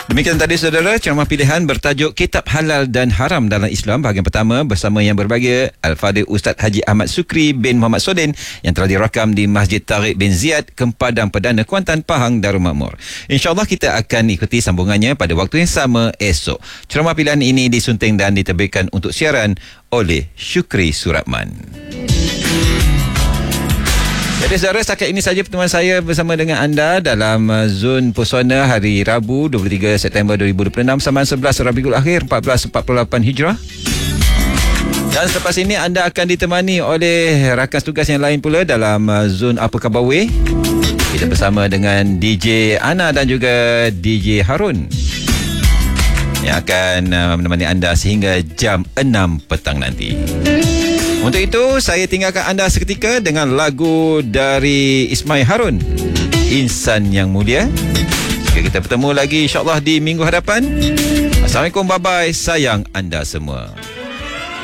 Demikian tadi saudara, ceramah pilihan bertajuk Kitab Halal dan Haram dalam Islam bahagian pertama bersama yang berbahagia Al-Fadhil Ustaz Haji Ahmad Sukri bin Muhammad Sodin yang telah dirakam di Masjid Tariq bin Ziyad, Kempadan Perdana, Kuantan, Pahang, Darul Makmur. InsyaAllah kita akan ikuti sambungannya pada waktu yang sama esok. Ceramah pilihan ini disunting dan diterbitkan untuk siaran oleh Syukri Suratman. Jadi saudara, setakat ini saja pertemuan saya bersama dengan anda dalam Zon Pesona hari Rabu 23 September 2026 samaan 11 Rabiul Akhir 1448 Hijrah. Dan selepas ini anda akan ditemani oleh rakan tugas yang lain pula dalam Zon Apa Khabar Weh. Kita bersama dengan DJ Ana dan juga DJ Harun yang akan menemani anda sehingga jam 6 petang nanti. Untuk itu, saya tinggalkan anda seketika dengan lagu dari Ismail Harun, Insan Yang Mulia. Jika kita bertemu lagi insyaAllah di minggu hadapan. Assalamualaikum, bye-bye, sayang anda semua.